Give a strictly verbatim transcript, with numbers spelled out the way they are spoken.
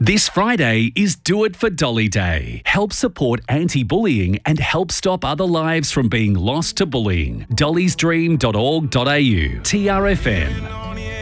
This Friday is Do It for Dolly Day. Help support anti-bullying and help stop other lives from being lost to bullying. dollys dream dot org dot a u. T R F M.